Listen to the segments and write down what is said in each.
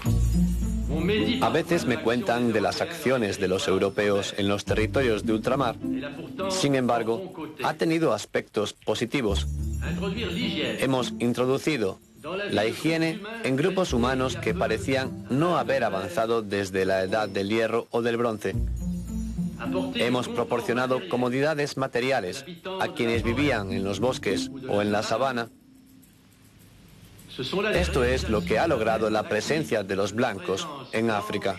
A veces me cuentan de las acciones de los europeos en los territorios de ultramar. Sin embargo, ha tenido aspectos positivos. Hemos introducido la higiene en grupos humanos que parecían no haber avanzado desde la edad del hierro o del bronce. Hemos proporcionado comodidades materiales a quienes vivían en los bosques o en la sabana. Esto es lo que ha logrado la presencia de los blancos en África.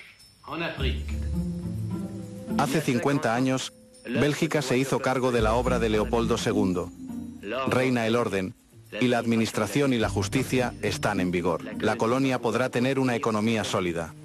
Hace 50 años, Bélgica se hizo cargo de la obra de Leopoldo II. Reina el orden, y la administración y la justicia están en vigor. La colonia podrá tener una economía sólida.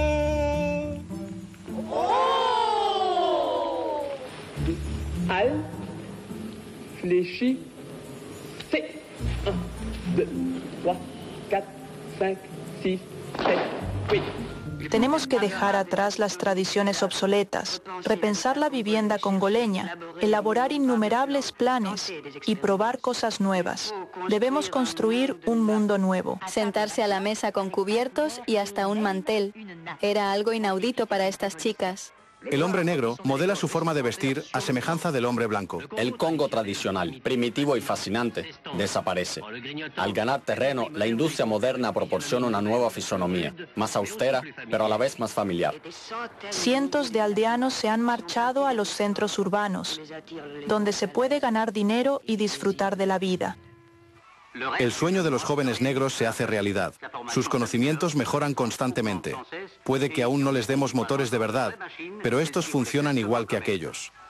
Al, fléchi, c'est 1, 2, 3, 4, 5, 6, 7, 8. Tenemos que dejar atrás las tradiciones obsoletas, repensar la vivienda congoleña, elaborar innumerables planes y probar cosas nuevas. Debemos construir un mundo nuevo. Sentarse a la mesa con cubiertos y hasta un mantel. Era algo inaudito para estas chicas. El hombre negro modela su forma de vestir a semejanza del hombre blanco. El Congo tradicional, primitivo y fascinante, desaparece. Al ganar terreno, la industria moderna proporciona una nueva fisonomía, más austera, pero a la vez más familiar. Cientos de aldeanos se han marchado a los centros urbanos, donde se puede ganar dinero y disfrutar de la vida. El sueño de los jóvenes negros se hace realidad. Sus conocimientos mejoran constantemente. Puede que aún no les demos motores de verdad, pero estos funcionan igual que aquellos.